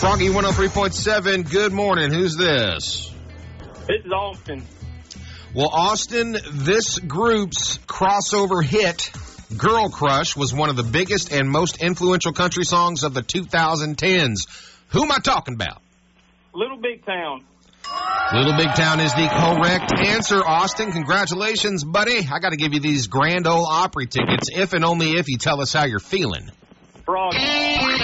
Froggy 103.7, good morning. Who's this? This is Austin. Well, Austin, this group's crossover hit, Girl Crush, was one of the biggest and most influential country songs of the 2010s. Who am I talking about? Little Big Town. Little Big Town is the correct answer, Austin. Congratulations, buddy. I got to give you these Grand Ole Opry tickets, if and only if you tell us how you're feeling. Froggy.